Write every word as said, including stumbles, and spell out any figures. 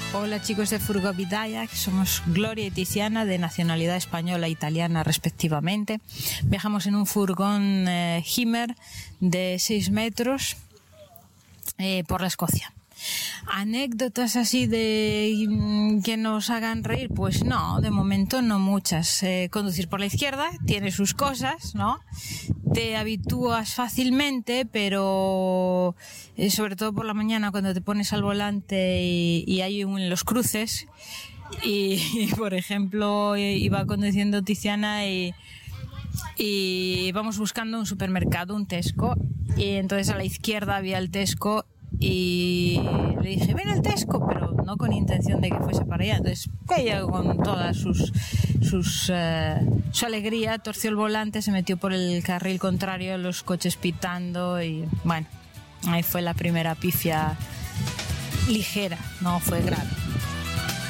Hola chicos de Furgovidaya, que somos Gloria y Tiziana, de nacionalidad española e italiana respectivamente. Viajamos en un furgón eh, Himmer de seis metros eh, por la Escocia. Anécdotas así de que nos hagan reír, pues no, de momento no muchas. Eh, conducir por la izquierda tiene sus cosas, ¿no? Te habitúas fácilmente, pero eh, sobre todo por la mañana cuando te pones al volante y, y hay un, los cruces y, y por ejemplo iba conduciendo Tiziana y y íbamos buscando un supermercado, un Tesco, y entonces a la izquierda había el Tesco y le dije, ven al Tesco, pero no con intención de que fuese para allá. Entonces ella con toda sus, sus, uh, su alegría torció el volante, se metió por el carril contrario, los coches pitando y bueno, ahí fue la primera pifia ligera, no fue grave.